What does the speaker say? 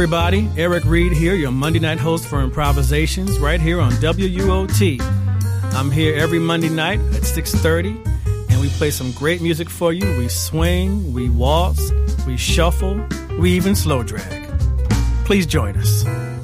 everybody. Eric Reed here, your Monday night host for Improvisations, right here on WUOT. I'm here every Monday night at 6:30, and we play some great music for you. We swing, we waltz, we shuffle, we even slow drag. Please join us.